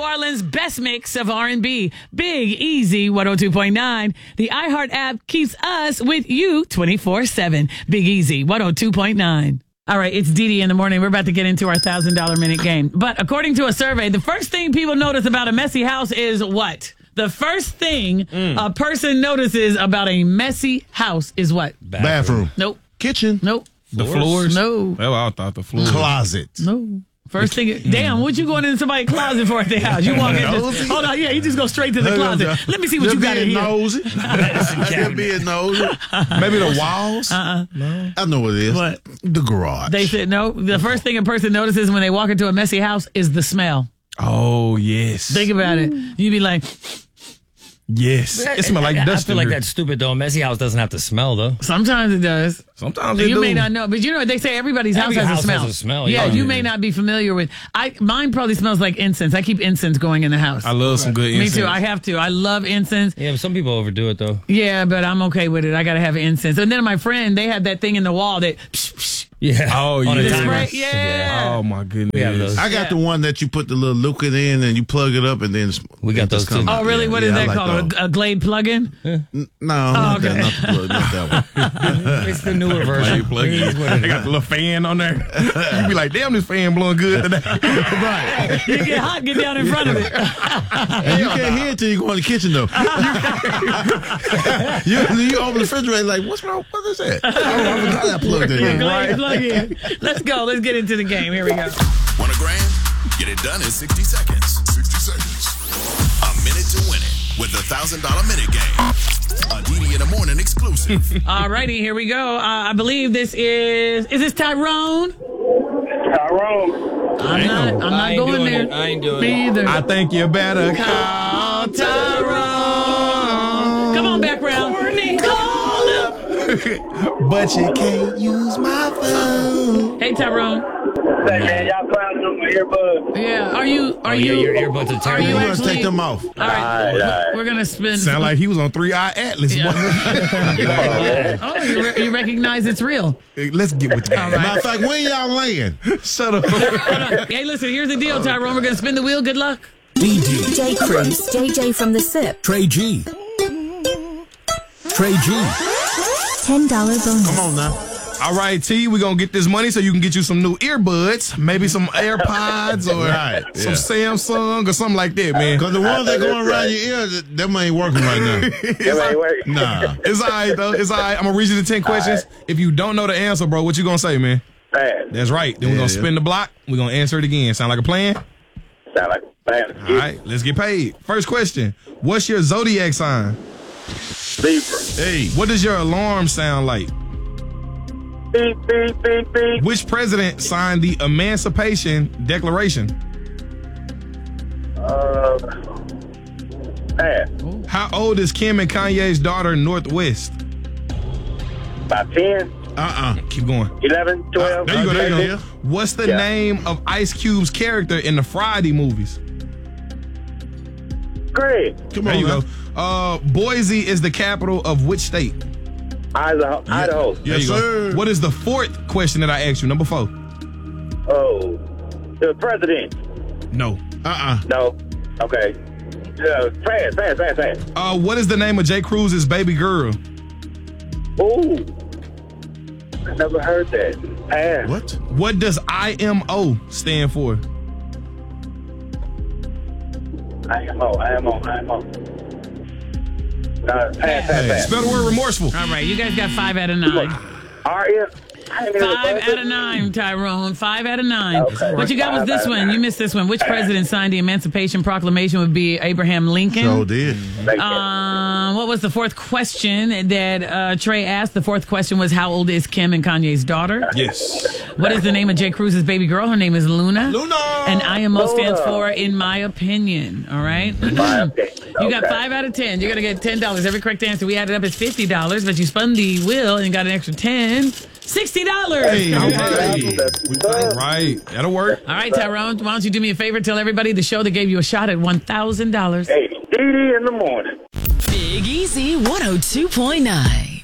Orleans' best mix of R&B. Big Easy 102.9. The iHeart app keeps us with you 24/7. Big Easy 102.9. All right, it's Dee Dee in the morning. We're about to get into our $1,000 minute game. But according to a survey, the first thing people notice about a messy house is what? The first thing a person notices about a messy house is what? Bathroom. Nope. Kitchen. Nope. The floors? No. Well, I thought the floors. Closet. No. First thing, damn, what you going into somebody's closet for at their house? You walk in, hold on, yeah, you just go straight to the closet. Let me see what you got in here. Nosy. Being nosy. Maybe the walls? No. I know what it is. What? The garage. They said no. The first thing a person notices when they walk into a messy house is the smell. Oh, yes. Think about it. You be like, yes. It smells like dust. I feel like that's stupid, though. A messy house doesn't have to smell, though. sometimes it does. Sometimes it You do. may not know, but you know what they say? Everybody's house Every has house a smell. has a smell, Yeah, yeah. you may not be familiar with. Mine probably smells like incense. I keep incense going in the house. I love some good incense. Me too. I have to. I love incense. Yeah, but some people overdo it, though. Yeah, but I'm okay with it. I gotta have incense. And then my friend, they had that thing in the wall that. Yeah. Oh, On a yeah. timer. Spray, yeah. Oh, my goodness. We have those. I got the one that you put the little liquid in and you plug it up and then We got it just those too. come out. Oh, really? Yeah, What is yeah, I that like called? those. A Glade plug-in? No, not okay. that. Not the plug, not that one. It's the newer version. Plug in. They got the little fan on there. You be like, damn, this fan blowing good today. Right. You get hot, get down in front of it. And you can't hear it till you go in the kitchen, though. you open the refrigerator like, what's wrong? What is that? I forgot I plugged it in. Glade plug-in. Let's go. Let's get into the game. Here we go. Want $1 grand? Get it done in 60 seconds. 60 seconds. A minute to win it with the $1,000 minute game. A Dee Dee in the morning exclusive. All righty, here we go. I believe this is this Tyrone? Tyrone. I'm not going there. I ain't doing Me it. either. I think you better Call Tyrone. Come on, background. Call him. But you can't use my phone. Hey, Tyrone. Say, man, y'all clowns on my earbuds. Yeah, are you? Yeah, your earbuds are Are terrible. you You're going to actually? take them off. All right, All right. we're gonna spin. Sound like he was on 3-Eye Atlas. Yeah. Boy. Oh, you recognize it's real. Let's get with that. right. Matter of fact, when y'all laying? Shut up. Hey, listen, here's the deal, Tyrone. We're gonna spin the wheel. Good luck. J. Cruz, JJ from the SIP. Trey G. Trey G. $10 bonus. Come on now. All right, T, we're going to get this money so you can get you some new earbuds, maybe some AirPods or Right, some yeah. Samsung or something like that, man. Because the ones that going around your ear, them ain't working right now. Wait. Nah. It's all right, though. It's all right. I'm going to read you the 10 questions. If you don't know the answer, bro, what you going to say, man? Man, That's right. Then we're going to Yeah. spin the block. We're going to answer it again. Sound like a plan? sound like a plan. All right, let's get paid. First question. What's your zodiac sign? Libra. Hey. What does your alarm sound like? Beep, beep, beep, beep. Which president signed the Emancipation Declaration? Man, How old is Kim and Kanye's daughter, Northwest? about 10, Keep going. 11, 12. There you go. There you go. Yeah. What's the Yeah. name of Ice Cube's character in the Friday movies? Greg. Come There on you now. go. Boise is the capital of which state? Idaho. There Yes, you go. sir. What is the fourth question that I asked you? Number 4. Oh, the president. No. No. Okay. Pass. What is the name of J. Cruz's baby girl? Ooh. I never heard that. Pass. What? What does IMO stand for? IMO. Pass. Spell the word remorseful. All right, you guys got 5 out of 9. RM. 5 out of 9, Tyrone. 5 out of 9. Okay. What you got was this one. You missed this one. Which president signed the Emancipation Proclamation? Would be Abraham Lincoln. So did. What was the fourth question that Trey asked? The fourth question was, how old is Kim and Kanye's daughter? Yes. What is the name of J. Cruz's baby girl? Her name is Luna. Luna. And IMO stands for in my opinion. All right. You got 5 out of 10. You're going to get $10. Every correct answer we added up is $50, but you spun the wheel and got an extra 10. $60. Hey, All hey. right. That'll work. All right, Tyrone, why don't you do me a favor? Tell everybody the show that gave you a shot at $1,000. Hey, Dee Dee in the morning. Big Easy 102.9.